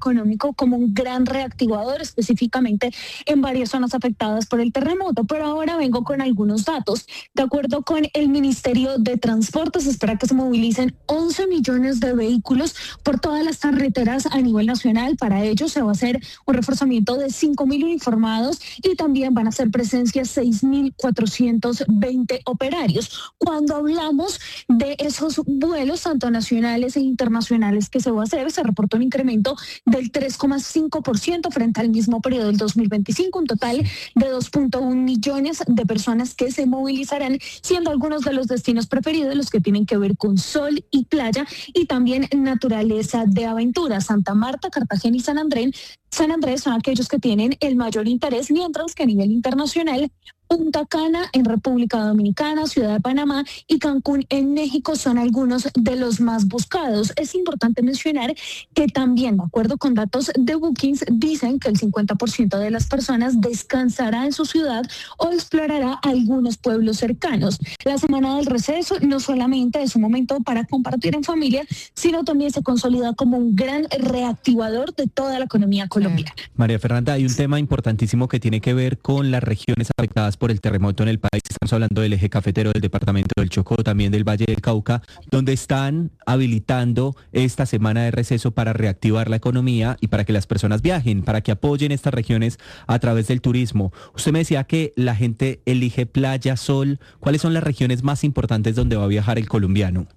económico como un gran reactivador, específicamente en varias zonas afectadas por el terremoto. Pero ahora vengo con algunos datos. De acuerdo con el Ministerio de Transporte, se espera que se movilicen 11 millones de vehículos por todas las carreteras a nivel nacional. Para ello se va a hacer un reforzamiento de 5.000 uniformados y también van a hacer presencia 6.420 operarios. Cuando hablamos de esos vuelos, tanto nacionales e internacionales que se va a hacer, se reportó un incremento del 3,5% frente al mismo periodo del 2025, un total de 2,1 millones de personas que se movilizarán, siendo algunos de los destinos preferidos los que tienen que ver con sol y playa y también naturaleza de aventura. Santa Marta, Cartagena y San Andrés son aquellos que tienen el mayor interés, mientras que a nivel internacional Punta Cana en República Dominicana, Ciudad de Panamá y Cancún en México son algunos de los más buscados. Es importante mencionar que también, de acuerdo con datos de Bookings, dicen que el 50% de las personas descansará en su ciudad o explorará algunos pueblos cercanos. La semana del receso no solamente es un momento para compartir en familia, sino también se consolida como un gran reactivador de toda la economía colombiana. María Fernanda, hay un tema importantísimo que tiene que ver con las regiones afectadas por el terremoto en el país. Estamos hablando del eje cafetero del departamento del Chocó, también del Valle del Cauca, donde están habilitando esta semana de receso para reactivar la economía y para que las personas viajen, para que apoyen estas regiones a través del turismo. Usted me decía que la gente elige playa, sol. ¿Cuáles son las regiones más importantes donde va a viajar el colombiano?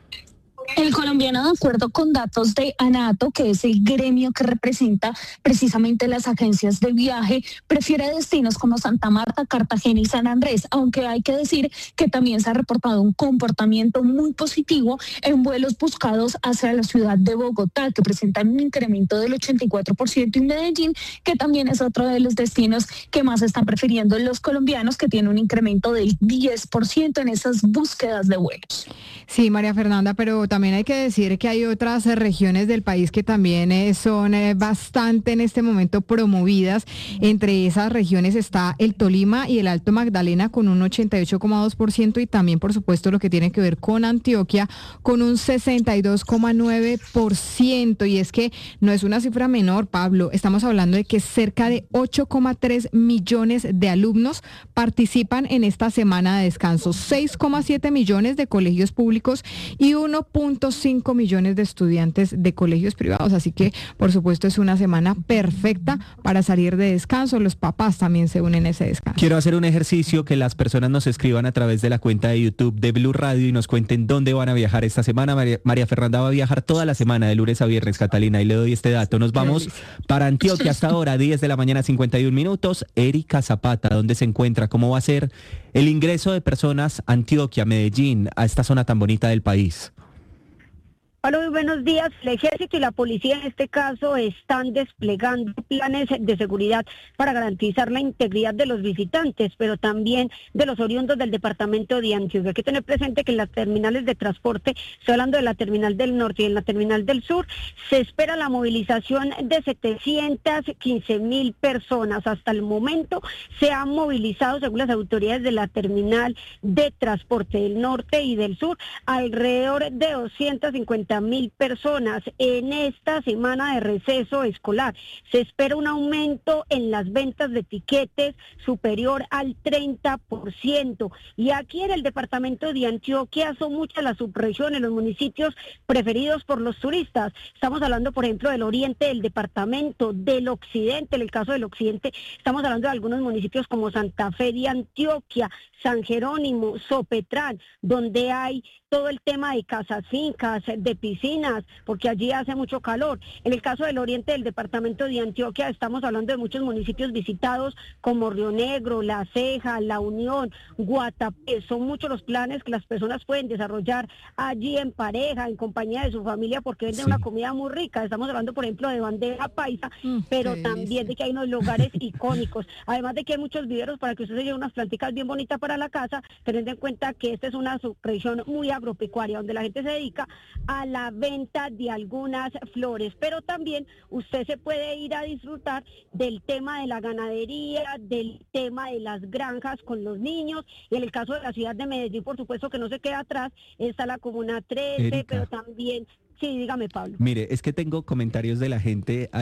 El colombiano, de acuerdo con datos de ANATO, que es el gremio que representa precisamente las agencias de viaje, prefiere destinos como Santa Marta, Cartagena y San Andrés, aunque hay que decir que también se ha reportado un comportamiento muy positivo en vuelos buscados hacia la ciudad de Bogotá, que presentan un incremento del 84%, y Medellín, que también es otro de los destinos que más están prefiriendo los colombianos, que tiene un incremento del 10% en esas búsquedas de vuelos. Sí, María Fernanda, pero también hay que decir que hay otras regiones del país que también son bastante en este momento promovidas. Entre esas regiones está el Tolima y el Alto Magdalena con un 88,2% y también, por supuesto, lo que tiene que ver con Antioquia con un 62,9%. Y es que no es una cifra menor, Pablo. Estamos hablando de que cerca de 8,3 millones de alumnos participan en esta semana de descanso, 6,7 millones de colegios públicos y 1,5 millones de estudiantes de colegios privados. Así que, por supuesto, es una semana perfecta para salir de descanso. Los papás también se unen a ese descanso. Quiero hacer un ejercicio, que las personas nos escriban a través de la cuenta de YouTube de Blue Radio y nos cuenten dónde van a viajar esta semana. María Fernanda va a viajar toda la semana, de lunes a viernes, Catalina, y le doy este dato. Nos vamos para Antioquia hasta ahora, 10 de la mañana, 51 minutos. Erika Zapata, ¿dónde se encuentra? ¿Cómo va a ser el ingreso de personas a Antioquia, Medellín, a esta zona tan bonita del país? Hola, muy buenos días. El ejército y la policía en este caso están desplegando planes de seguridad para garantizar la integridad de los visitantes, pero también de los oriundos del departamento de Antioquia. Hay que tener presente que en las terminales de transporte, estoy hablando de la terminal del norte y en la terminal del sur, se espera la movilización de 715,000 personas. Hasta el momento se han movilizado, según las autoridades de la terminal de transporte del norte y del sur, alrededor de 250,000 personas en esta semana de receso escolar. Se espera un aumento en las ventas de tiquetes superior al 30%. Y aquí en el departamento de Antioquia son muchas las subregiones, los municipios preferidos por los turistas. Estamos hablando, por ejemplo, del oriente del departamento, del occidente. En el caso del occidente, estamos hablando de algunos municipios como Santa Fe de Antioquia, San Jerónimo, Sopetrán, donde hay todo el tema de casas fincas, de piscinas, porque allí hace mucho calor. En el caso del oriente del departamento de Antioquia, estamos hablando de muchos municipios visitados como Río Negro, La Ceja, La Unión, Guatapé. Son muchos los planes que las personas pueden desarrollar allí en pareja, en compañía de su familia, porque venden una comida muy rica. Estamos hablando, por ejemplo, de bandeja paisa, pero también de que hay unos lugares icónicos. Además de que hay muchos viveros para que usted se lleve unas plantitas bien bonitas para la casa, teniendo en cuenta que esta es una subregión muy agropecuaria, donde la gente se dedica a la venta de algunas flores, pero también usted se puede ir a disfrutar del tema de la ganadería, del tema de las granjas con los niños, y en el caso de la ciudad de Medellín, por supuesto que no se queda atrás, está la Comuna 13, Erika. Pero también, sí, dígame, Pablo. Mire, es que tengo comentarios de la gente